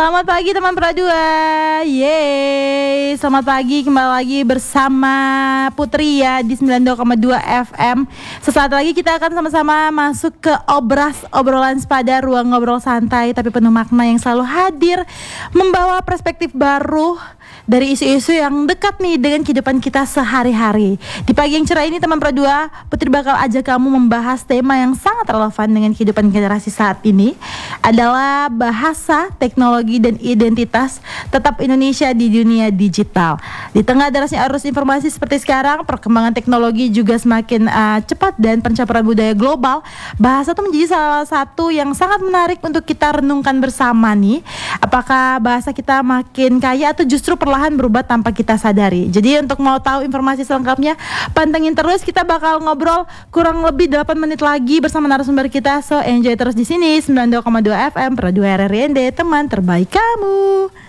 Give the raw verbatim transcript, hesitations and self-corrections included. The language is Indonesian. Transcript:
Selamat pagi teman Pradua. Yeay, selamat pagi, kembali lagi bersama Putri ya di sembilan puluh dua koma dua F M. Sesaat lagi kita akan sama-sama masuk ke Obras, obrolan sepada, ruang ngobrol santai tapi penuh makna yang selalu hadir, membawa perspektif baru dari isu-isu yang dekat nih dengan kehidupan kita sehari-hari. Di pagi yang cerah ini teman Pradua, Putri bakal ajak kamu membahas tema yang sangat relevan dengan kehidupan generasi saat ini, adalah bahasa, teknologi, dan identitas tetap Indonesia di dunia digital. Di tengah derasnya arus informasi seperti sekarang, perkembangan teknologi juga semakin uh, cepat dan pencapaian budaya global, bahasa itu menjadi salah satu yang sangat menarik untuk kita renungkan bersama nih. Apakah bahasa kita makin kaya atau justru perlahan berubah tanpa kita sadari? Jadi untuk mau tahu informasi selengkapnya, pantengin terus, kita bakal ngobrol kurang lebih delapan menit lagi bersama narasumber kita. So enjoy terus di sini sembilan puluh dua koma dua F M Pradua R R I N D, teman terbaik kamu.